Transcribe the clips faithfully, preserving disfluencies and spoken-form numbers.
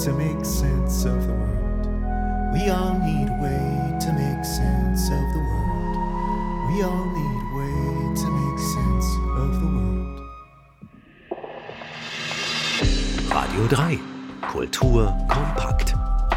to make sense of the world. We all need a way to make sense of the world. We all need a way to make sense of the world. Radio drei. Kultur kompakt.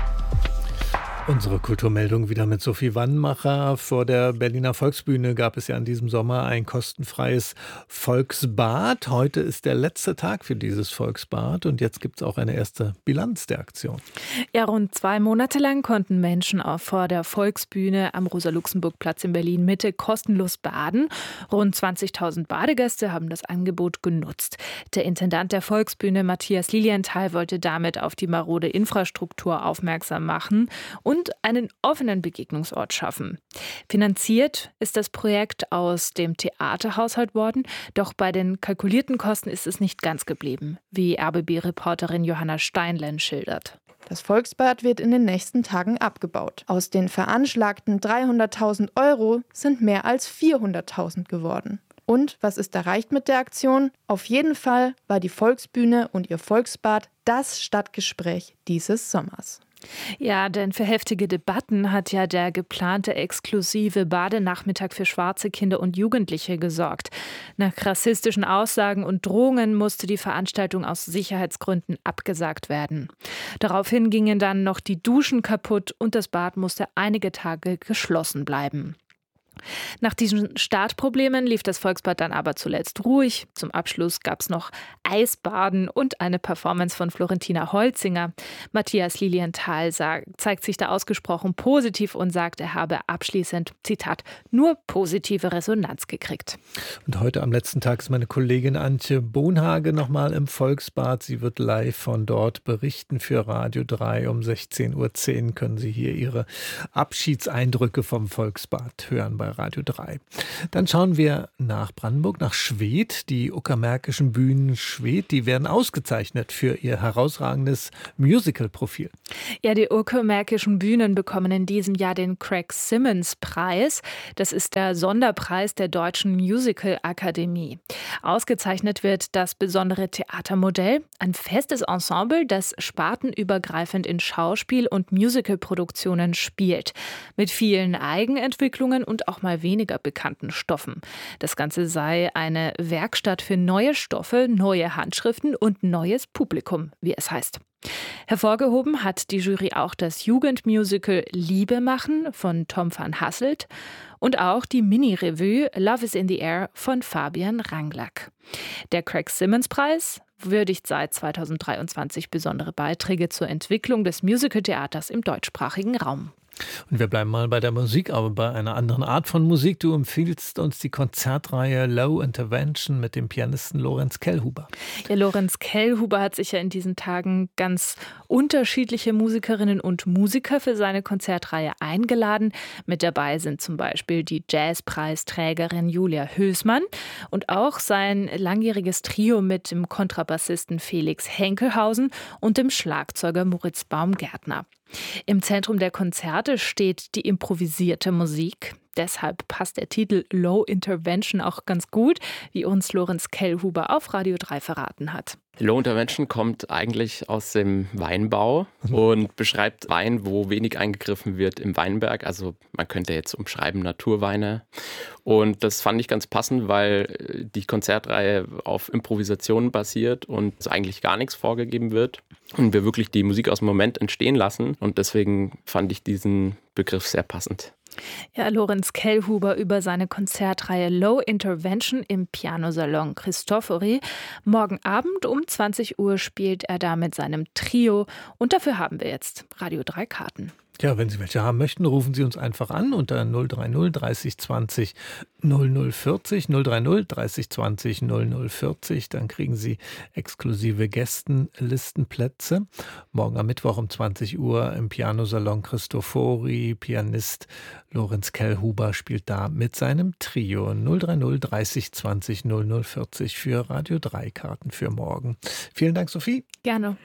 Unsere Kulturmeldung wieder mit Sophie Wannmacher. Vor der Berliner Volksbühne gab es ja in diesem Sommer ein kostenfreies Volksbad. Heute ist der letzte Tag für dieses Volksbad und jetzt gibt es auch eine erste Bilanz der Aktion. Ja, rund zwei Monate lang konnten Menschen auch vor der Volksbühne am Rosa-Luxemburg-Platz in Berlin-Mitte kostenlos baden. Rund zwanzigtausend Badegäste haben das Angebot genutzt. Der Intendant der Volksbühne, Matthias Lilienthal, wollte damit auf die marode Infrastruktur aufmerksam machen und und einen offenen Begegnungsort schaffen. Finanziert ist das Projekt aus dem Theaterhaushalt worden, doch bei den kalkulierten Kosten ist es nicht ganz geblieben, wie R B B-Reporterin Johanna Steinlen schildert. Das Volksbad wird in den nächsten Tagen abgebaut. Aus den veranschlagten dreihunderttausend Euro sind mehr als vierhunderttausend geworden. Und was ist erreicht mit der Aktion? Auf jeden Fall war die Volksbühne und ihr Volksbad das Stadtgespräch dieses Sommers. Ja, denn für heftige Debatten hat ja der geplante exklusive Badenachmittag für schwarze Kinder und Jugendliche gesorgt. Nach rassistischen Aussagen und Drohungen musste die Veranstaltung aus Sicherheitsgründen abgesagt werden. Daraufhin gingen dann noch die Duschen kaputt und das Bad musste einige Tage geschlossen bleiben. Nach diesen Startproblemen lief das Volksbad dann aber zuletzt ruhig. Zum Abschluss gab es noch Eisbaden und eine Performance von Florentina Holzinger. Matthias Lilienthal sagt, zeigt sich da ausgesprochen positiv und sagt, er habe abschließend, Zitat, nur positive Resonanz gekriegt. Und heute am letzten Tag ist meine Kollegin Antje Bohnhage nochmal im Volksbad. Sie wird live von dort berichten für Radio drei. Um sechzehn Uhr zehn können Sie hier ihre Abschiedseindrücke vom Volksbad hören bei Radio drei. Dann schauen wir nach Brandenburg, nach Schwedt. Die Uckermärkischen Bühnen Schwedt, die werden ausgezeichnet für ihr herausragendes Musical-Profil. Ja, die Uckermärkischen Bühnen bekommen in diesem Jahr den Craig-Simmons-Preis. Das ist der Sonderpreis der Deutschen Musical-Akademie. Ausgezeichnet wird das besondere Theatermodell, ein festes Ensemble, das spartenübergreifend in Schauspiel- und Musicalproduktionen spielt. Mit vielen Eigenentwicklungen und auch mal weniger bekannten Stoffen. Das Ganze sei eine Werkstatt für neue Stoffe, neue Handschriften und neues Publikum, wie es heißt. Hervorgehoben hat die Jury auch das Jugendmusical Liebe machen von Tom van Hasselt und auch die Mini-Revue Love is in the Air von Fabian Ranglack. Der Craig-Simmons-Preis würdigt seit zweitausenddreiundzwanzig besondere Beiträge zur Entwicklung des Musicaltheaters im deutschsprachigen Raum. Und wir bleiben mal bei der Musik, aber bei einer anderen Art von Musik. Du empfiehlst uns die Konzertreihe Low Intervention mit dem Pianisten Lorenz Kellhuber. Ja, Lorenz Kellhuber hat sich ja in diesen Tagen ganz unterschiedliche Musikerinnen und Musiker für seine Konzertreihe eingeladen. Mit dabei sind zum Beispiel die Jazzpreisträgerin Julia Hößmann und auch sein langjähriges Trio mit dem Kontrabassisten Felix Henkelhausen und dem Schlagzeuger Moritz Baumgärtner. Im Zentrum der Konzerte steht die improvisierte Musik. Deshalb passt der Titel Low Intervention auch ganz gut, wie uns Lorenz Kellhuber auf Radio drei verraten hat. Low Intervention kommt eigentlich aus dem Weinbau und beschreibt Wein, wo wenig eingegriffen wird im Weinberg. Also man könnte jetzt umschreiben Naturweine. Und das fand ich ganz passend, weil die Konzertreihe auf Improvisationen basiert und eigentlich gar nichts vorgegeben wird. Und wir wirklich die Musik aus dem Moment entstehen lassen. Und deswegen fand ich diesen Begriff sehr passend. Ja, Lorenz Kellhuber über seine Konzertreihe Low Intervention im Pianosalon Cristofori. Morgen Abend um zwanzig Uhr spielt er da mit seinem Trio und dafür haben wir jetzt Radio drei Karten. Ja, wenn Sie welche haben möchten, rufen Sie uns einfach an unter null drei null dreißig zwanzig null null vierzig, null drei null dreißig zwanzig null null vierzig. Dann kriegen Sie exklusive Gästenlistenplätze. Morgen am Mittwoch um zwanzig Uhr im Pianosalon Cristofori. Pianist Lorenz Kellhuber spielt da mit seinem Trio. null drei null dreißig zwanzig null null vierzig für Radio drei Karten für morgen. Vielen Dank, Sophie. Gerne.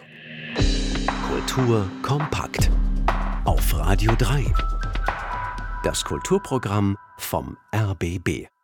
Kultur kompakt. Auf Radio drei. Das Kulturprogramm vom R B B.